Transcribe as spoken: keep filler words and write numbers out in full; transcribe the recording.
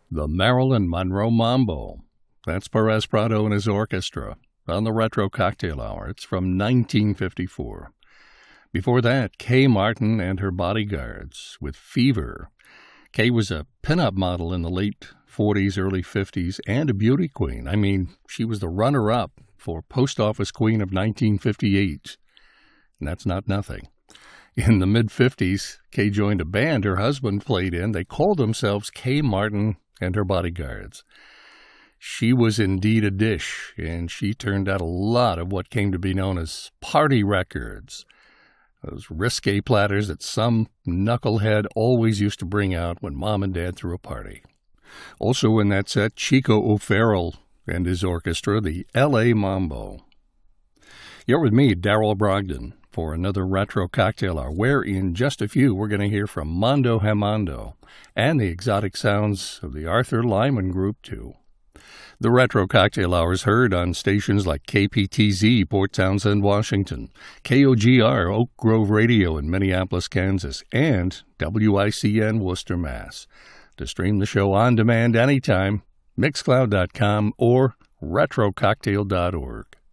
The Marilyn Monroe Mambo. That's Perez Prado and his orchestra on the Retro Cocktail Hour. It's from nineteen fifty-four. Before that, Kay Martin and her Bodyguards with Fever. Kay was a pinup model in the late forties, early fifties, and a beauty queen. I mean, she was the runner-up for Post Office Queen of nineteen fifty-eight. And that's not nothing. In the mid-fifties, Kay joined a band her husband played in. They called themselves Kay Martin and her Bodyguards. She was indeed a dish, and she turned out a lot of what came to be known as party records. Those risque platters that some knucklehead always used to bring out when mom and dad threw a party. Also in that set, Chico O'Farrell and his orchestra, the L A Mambo. You're with me, Darrell Brogdon, for another Retro Cocktail Hour, where in just a few we're going to hear from Mondo Jamondo and the exotic sounds of the Arthur Lyman Group, too. The Retro Cocktail Hour is heard on stations like K P T Z, Port Townsend, Washington, K O G R, Oak Grove Radio in Minneapolis, Kansas, and W I C N, Worcester, Mass. To stream the show on demand anytime, mixcloud dot com or retro cocktail dot org.